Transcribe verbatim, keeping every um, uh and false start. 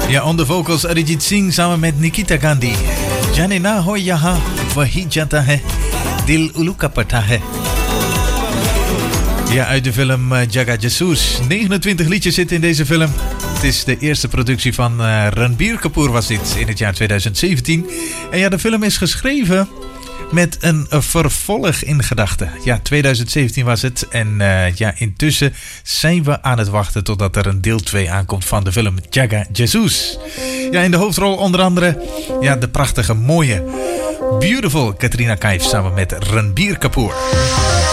Ja, on de vocals Arijit Singh samen met Nikita Gandhi. Jane na ho yaha, wahi jata hai, dil uluka pata hai. Ja, uit de film uh, Jaga Jesus. negenentwintig liedjes zitten in deze film. Het is de eerste productie van uh, Ranbir Kapoor was dit in het jaar tweeduizend zeventien. En ja, de film is geschreven met een uh, vervolg in gedachten. Ja, tweeduizend zeventien was het. En uh, ja, intussen zijn we aan het wachten totdat er een deel twee aankomt van de film Jaga Jesus. Ja, in de hoofdrol onder andere ja, de prachtige, mooie, beautiful Katrina Kaif samen met Ranbir Kapoor.